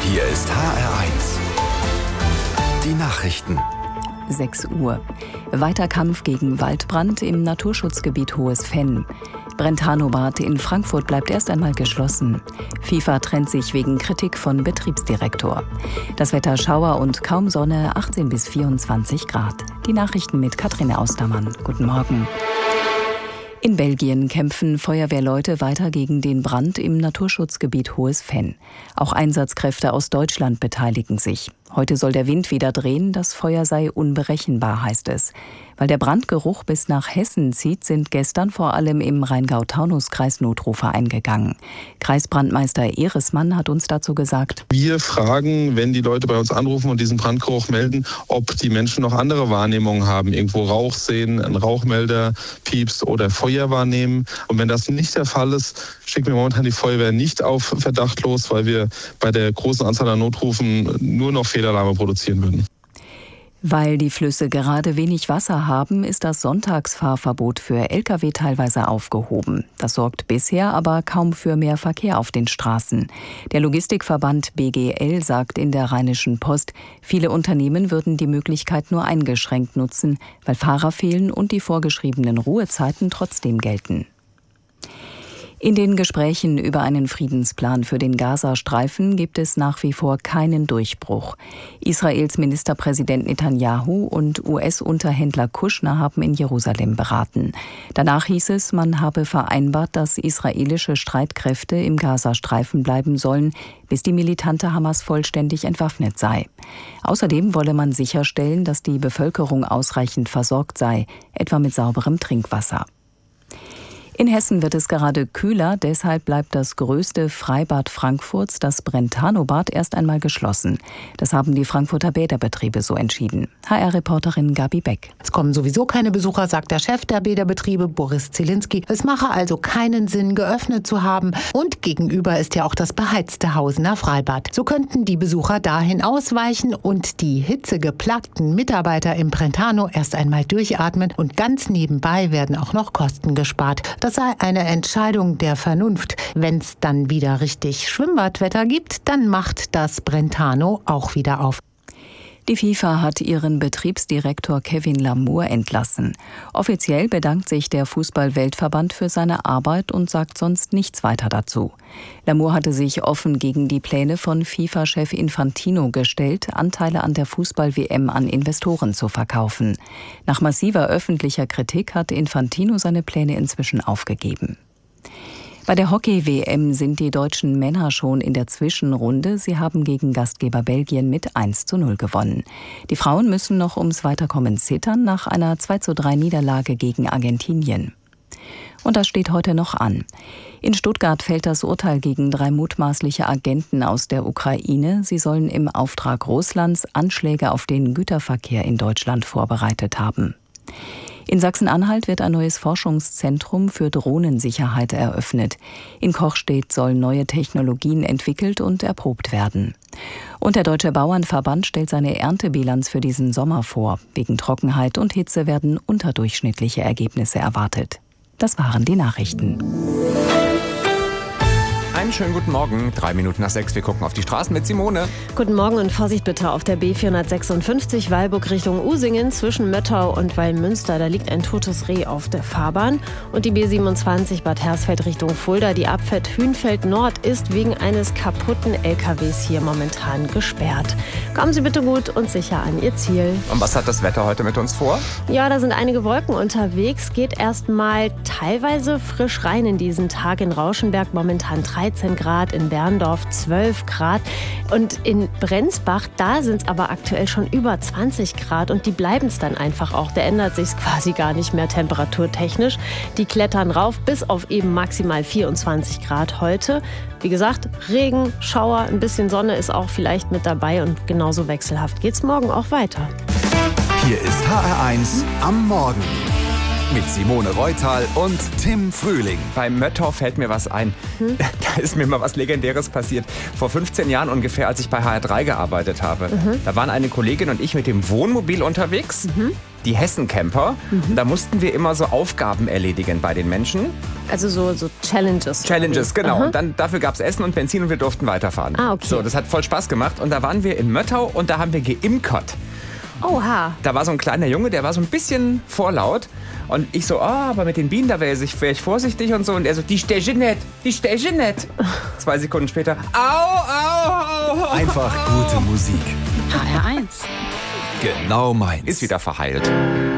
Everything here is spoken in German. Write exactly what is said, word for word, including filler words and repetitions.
Hier ist H R eins. Die Nachrichten. sechs Uhr. Weiter Kampf gegen Waldbrand im Naturschutzgebiet Hohes Venn. Brentano-Bad in Frankfurt bleibt erst einmal geschlossen. FIFA trennt sich wegen Kritik von Betriebsdirektor. Das Wetter Schauer und kaum Sonne, achtzehn bis vierundzwanzig Grad. Die Nachrichten mit Katrin Austermann. Guten Morgen. In Belgien kämpfen Feuerwehrleute weiter gegen den Brand im Naturschutzgebiet Hohes Venn. Auch Einsatzkräfte aus Deutschland beteiligen sich. Heute soll der Wind wieder drehen, das Feuer sei unberechenbar, heißt es. Weil der Brandgeruch bis nach Hessen zieht, sind gestern vor allem im Rheingau-Taunus-Kreis Notrufe eingegangen. Kreisbrandmeister Ehresmann hat uns dazu gesagt: Wir fragen, wenn die Leute bei uns anrufen und diesen Brandgeruch melden, ob die Menschen noch andere Wahrnehmungen haben, irgendwo Rauch sehen, einen Rauchmelder piepst oder Feuer wahrnehmen. Und wenn das nicht der Fall ist, schicken wir momentan die Feuerwehr nicht auf Verdacht los, weil wir bei der großen Anzahl an Notrufen nur noch Fehlalarme produzieren würden. Weil die Flüsse gerade wenig Wasser haben, ist das Sonntagsfahrverbot für L K W teilweise aufgehoben. Das sorgt bisher aber kaum für mehr Verkehr auf den Straßen. Der Logistikverband B G L sagt in der Rheinischen Post, viele Unternehmen würden die Möglichkeit nur eingeschränkt nutzen, weil Fahrer fehlen und die vorgeschriebenen Ruhezeiten trotzdem gelten. In den Gesprächen über einen Friedensplan für den Gazastreifen gibt es nach wie vor keinen Durchbruch. Israels Ministerpräsident Netanyahu und U S-Unterhändler Kushner haben in Jerusalem beraten. Danach hieß es, man habe vereinbart, dass israelische Streitkräfte im Gazastreifen bleiben sollen, bis die militante Hamas vollständig entwaffnet sei. Außerdem wolle man sicherstellen, dass die Bevölkerung ausreichend versorgt sei, etwa mit sauberem Trinkwasser. In Hessen wird es gerade kühler, deshalb bleibt das größte Freibad Frankfurts, das Brentano-Bad, erst einmal geschlossen. Das haben die Frankfurter Bäderbetriebe so entschieden. H R-Reporterin Gabi Beck. Es kommen sowieso keine Besucher, sagt der Chef der Bäderbetriebe, Boris Zielinski. Es mache also keinen Sinn, geöffnet zu haben. Und gegenüber ist ja auch das beheizte Hausener Freibad. So könnten die Besucher dahin ausweichen und die hitzegeplagten Mitarbeiter im Brentano erst einmal durchatmen. Und ganz nebenbei werden auch noch Kosten gespart. Das sei eine Entscheidung der Vernunft. Wenn es dann wieder richtig Schwimmbadwetter gibt, dann macht das Brentano auch wieder auf. Die FIFA hat ihren Betriebsdirektor Kevin Lamour entlassen. Offiziell bedankt sich der Fußball-Weltverband für seine Arbeit und sagt sonst nichts weiter dazu. Lamour hatte sich offen gegen die Pläne von FIFA-Chef Infantino gestellt, Anteile an der Fußball-W M an Investoren zu verkaufen. Nach massiver öffentlicher Kritik hat Infantino seine Pläne inzwischen aufgegeben. Bei der Hockey-W M sind die deutschen Männer schon in der Zwischenrunde. Sie haben gegen Gastgeber Belgien mit eins zu null gewonnen. Die Frauen müssen noch ums Weiterkommen zittern nach einer zwei zu drei Niederlage gegen Argentinien. Und das steht heute noch an. In Stuttgart fällt das Urteil gegen drei mutmaßliche Agenten aus der Ukraine. Sie sollen im Auftrag Russlands Anschläge auf den Güterverkehr in Deutschland vorbereitet haben. In Sachsen-Anhalt wird ein neues Forschungszentrum für Drohnensicherheit eröffnet. In Kochstedt sollen neue Technologien entwickelt und erprobt werden. Und der Deutsche Bauernverband stellt seine Erntebilanz für diesen Sommer vor. Wegen Trockenheit und Hitze werden unterdurchschnittliche Ergebnisse erwartet. Das waren die Nachrichten. Einen schönen guten Morgen, drei Minuten nach sechs, wir gucken auf die Straßen mit Simone. Guten Morgen und Vorsicht bitte auf der B vierhundertsechsundfünfzig Weilburg Richtung Usingen zwischen Möttau und Wallmünster. Da liegt ein totes Reh auf der Fahrbahn. Und die B siebenundzwanzig Bad Hersfeld Richtung Fulda, die Abfahrt Hünfeld Nord, ist wegen eines kaputten L K Ws hier momentan gesperrt. Kommen Sie bitte gut und sicher an Ihr Ziel. Und was hat das Wetter heute mit uns vor? Ja, da sind einige Wolken unterwegs. Geht erstmal teilweise frisch rein in diesen Tag. In Rauschenberg momentan dreizehn Grad, in Berndorf zwölf Grad und in Brenzbach, da sind es aber aktuell schon über zwanzig Grad und die bleiben es dann einfach auch. Da ändert sich quasi gar nicht mehr temperaturtechnisch. Die klettern rauf bis auf eben maximal vierundzwanzig Grad heute. Wie gesagt, Regen, Schauer, ein bisschen Sonne ist auch vielleicht mit dabei und genauso wechselhaft geht's morgen auch weiter. Hier ist H R eins am Morgen. Mit Simone Reutal und Tim Frühling. Bei Möttau fällt mir was ein. Hm? Da ist mir mal was Legendäres passiert. Vor fünfzehn Jahren ungefähr, als ich bei H R drei gearbeitet habe. Mhm. Da waren eine Kollegin und ich mit dem Wohnmobil unterwegs. Mhm. die Hessen-Camper. Mhm. Da mussten wir immer so Aufgaben erledigen bei den Menschen. Also so, so Challenges. Challenges, genau. Aha. Und dann dafür gab es Essen und Benzin und wir durften weiterfahren. Ah, okay. So, das hat voll Spaß gemacht. Und da waren wir in Möttau und da haben wir geimkert. Oha. Da war so ein kleiner Junge, der war so ein bisschen vorlaut. Und ich so, ah, oh, aber mit den Bienen, da wäre ich, wär ich vorsichtig und so. Und er so, die stechen nicht, die stechen nicht. Zwei Sekunden später, au, au, au. Einfach gute Musik. H R eins. Genau meins. Ist wieder verheilt.